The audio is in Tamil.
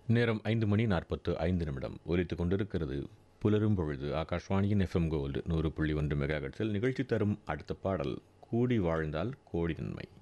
நேரம் 5:45 ஒலித்துக் கொண்டிருக்கிறது. புலரும் பொழுது ஆகாஷ்வாணியின் FM கோல்டு 100.1 மெகாஹெர்ட்ஸில் நிகழ்ச்சி தரும் அடுத்த பாடல் கூடி வாழ்ந்தால் கோடி நன்மை.